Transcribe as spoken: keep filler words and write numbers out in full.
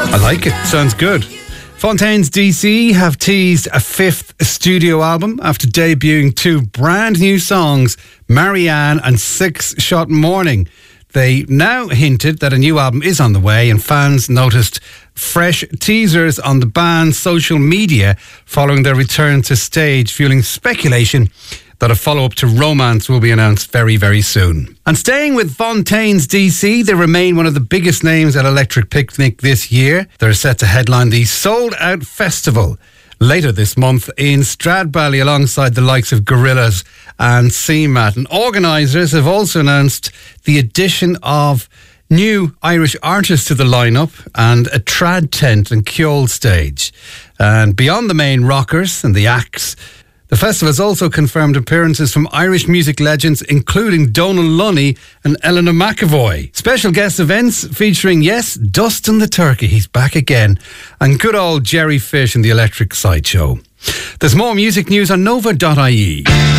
I like it. Sounds good. Fontaines D C have teased a fifth studio album after debuting two brand new songs, Marianne and Six Shot Morning. They now hinted that a new album is on the way, and fans noticed fresh teasers on the band's social media following their return to stage, fueling speculation that a follow-up to Romance will be announced very, very soon. And staying with Fontaines D C, they remain one of the biggest names at Electric Picnic this year. They're set to headline the Sold Out Festival later this month in Stradbally alongside the likes of Gorillaz and C MAT. And organisers have also announced the addition of new Irish artists to the lineup and a trad tent and Kjol stage. And beyond the main rockers and the acts, the festival has also confirmed appearances from Irish music legends including Donal Lunny and Eleanor McAvoy. Special guest events featuring, yes, Dustin the Turkey, he's back again, and good old Jerry Fish in the Electric Sideshow. There's more music news on nova dot I E.